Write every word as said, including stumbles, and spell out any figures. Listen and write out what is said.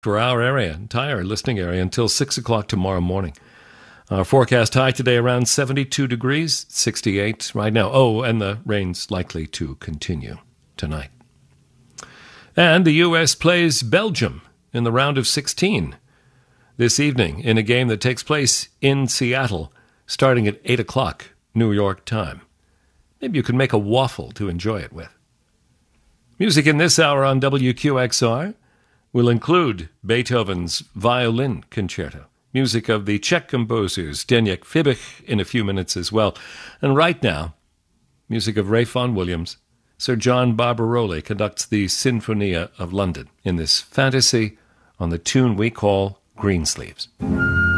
for our area, entire listening area, until six o'clock tomorrow morning. Our forecast high today around seventy-two degrees, sixty-eight right now. Oh, and the rain's likely to continue tonight. And the U S plays Belgium in the round of sixteen this evening in a game that takes place in Seattle starting at eight o'clock New York time. Maybe you can make a waffle to enjoy it with. Music in this hour on W Q X R will include Beethoven's Violin Concerto, music of the Czech composers Zdeněk Fibich in a few minutes as well. And right now, music of Ray Vaughan Williams. Sir John Barbaroli conducts the Sinfonia of London in this fantasy on the tune we call Greensleeves.